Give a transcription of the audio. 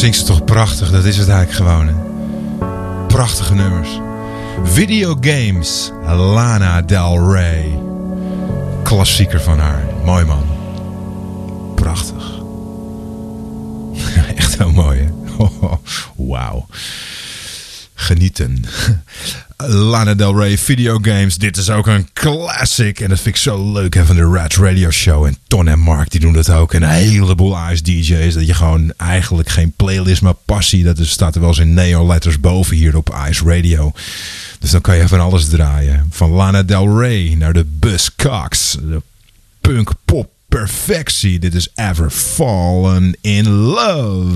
zingt ze toch prachtig. Dat is het eigenlijk gewoon. Hè? Prachtige nummers. Videogames. Lana Del Rey. Klassieker van haar. Mooi man. Prachtig. Echt heel mooi hè. Wauw. Genieten. Lana Del Rey, Videogames. Dit is ook een classic. En dat vind ik zo leuk hè, van de Rats Radio Show. En Ton en Mark die doen dat ook. En een heleboel Ice-DJ's. Dat je gewoon eigenlijk geen playlist, maar passie. Dat staat er wel eens in neonletters boven hier op Ice Radio. Dus dan kan je van alles draaien. Van Lana Del Rey naar de Buzzcocks. De punk pop perfectie. Dit is Ever Fallen in Love.